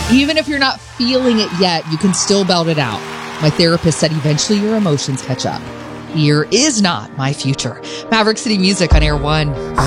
Even if you're not feeling it yet, you can still belt it out. My therapist said eventually your emotions catch up. Fear is not my future. Maverick City Music on Air One.